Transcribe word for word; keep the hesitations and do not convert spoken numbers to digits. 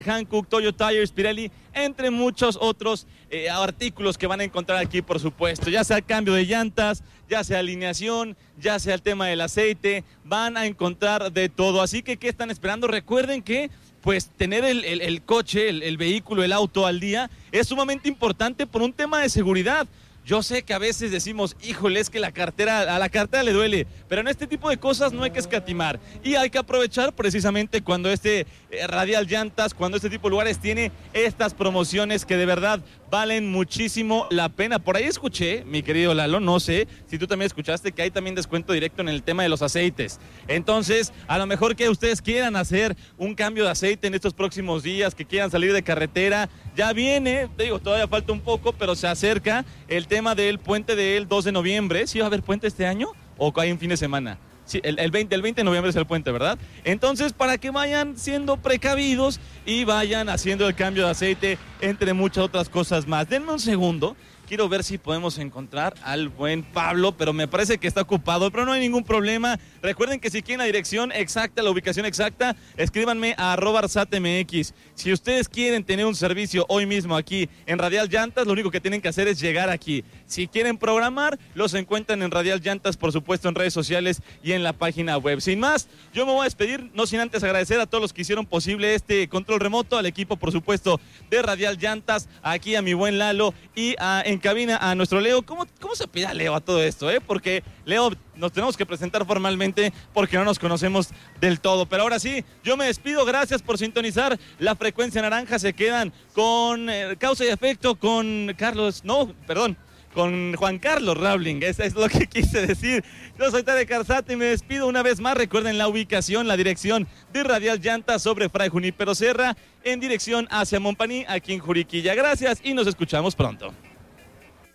Hankook, Toyo Tires, Pirelli, entre muchos otros eh, artículos que van a encontrar aquí, por supuesto, ya sea cambio de llantas, ya sea alineación, ya sea el tema del aceite, van a encontrar de todo. Así que, ¿qué están esperando? Recuerden que pues tener el, el, el coche, el, el vehículo, el auto al día es sumamente importante por un tema de seguridad. Yo sé que a veces decimos, híjole, es que la cartera, a la cartera le duele, pero en este tipo de cosas no hay que escatimar y hay que aprovechar precisamente cuando este eh, Radial Llantas, cuando este tipo de lugares tiene estas promociones que de verdad valen muchísimo la pena. Por ahí escuché, mi querido Lalo, no sé si tú también escuchaste que hay también descuento directo en el tema de los aceites. Entonces, a lo mejor que ustedes quieran hacer un cambio de aceite en estos próximos días, que quieran salir de carretera, ya viene, te digo, todavía falta un poco, pero se acerca el tema del puente del dos de noviembre. ¿Sí va a haber puente este año o hay un fin de semana? Sí, el, el, veinte, el veinte de noviembre es el puente, ¿verdad? Entonces, para que vayan siendo precavidos y vayan haciendo el cambio de aceite, entre muchas otras cosas más. Denme un segundo. Quiero ver si podemos encontrar al buen Pablo, pero me parece que está ocupado, pero no hay ningún problema. Recuerden que si quieren la dirección exacta, la ubicación exacta, escríbanme a arroba arsatmx. Si ustedes quieren tener un servicio hoy mismo aquí en Radial Llantas, lo único que tienen que hacer es llegar aquí. Si quieren programar, los encuentran en Radial Llantas, por supuesto, en redes sociales y en la página web. Sin más, yo me voy a despedir, no sin antes agradecer a todos los que hicieron posible este control remoto, al equipo, por supuesto, de Radial Llantas, aquí a mi buen Lalo y a en cabina a nuestro Leo. ¿Cómo, cómo se pide a Leo a todo esto? Eh? Porque Leo, nos tenemos que presentar formalmente porque no nos conocemos del todo. Pero ahora sí, yo me despido. Gracias por sintonizar la frecuencia naranja. Se quedan con eh, Causa y Efecto, con Carlos, no, perdón, con Juan Carlos Raubling, eso es lo que quise decir. Yo soy Tarek Arzate y me despido una vez más. Recuerden la ubicación, la dirección de Radial Llantas sobre Fray Junípero Serra, en dirección hacia Montpaní, aquí en Juriquilla. Gracias y nos escuchamos pronto.